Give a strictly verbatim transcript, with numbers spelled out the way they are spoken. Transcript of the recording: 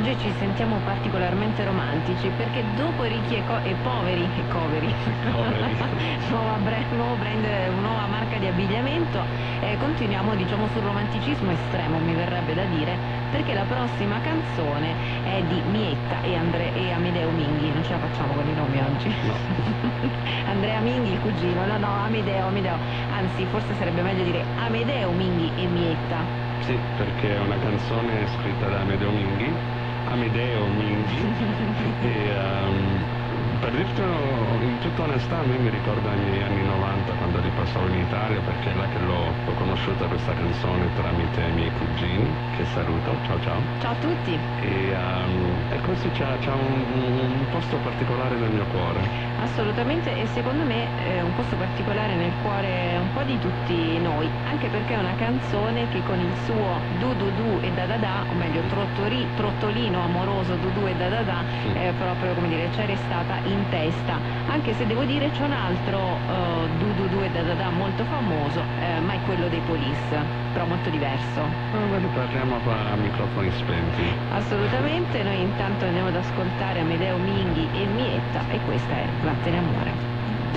Oggi ci sentiamo particolarmente romantici perché dopo Ricchi e, co- e Poveri e Coveri, Poveri. nuova brand, nuovo brand, nuova marca di abbigliamento, eh, continuiamo diciamo sul romanticismo estremo, mi verrebbe da dire, perché la prossima canzone è di Mietta e, Andre- e Amedeo Minghi. Non ce la facciamo con i nomi oggi. No. Andrea Minghi, il cugino, no no, Amedeo, Amedeo, anzi forse sarebbe meglio dire Amedeo Minghi e Mietta. Sì, perché è una canzone scritta da Amedeo Minghi, Amedeo Minghi, e ehm, per dirtelo in tutta onestà, a me mi ricorda i miei anni novanta quando ripassavo in Italia, perché è là che l'ho, l'ho conosciuta questa canzone tramite i miei cugini, che saluto, ciao ciao. Ciao a tutti. E, ehm, e questo c'ha, c'ha un, un posto particolare nel mio cuore. Assolutamente, e secondo me è un posto particolare nel cuore un po' di tutti noi, anche perché è una canzone che con il suo du du du e da da da, o meglio trottori, trottolino amoroso du du e da da da, eh, proprio come dire c'è restata in testa, anche se devo dire c'è un altro eh, du du du e da da da molto famoso, eh, ma è quello dei Police, però molto diverso. Ma ne parliamo a microfoni spenti. Assolutamente, noi intanto andiamo ad ascoltare Amedeo Minghi e Mietta, e questa è Vattene amore.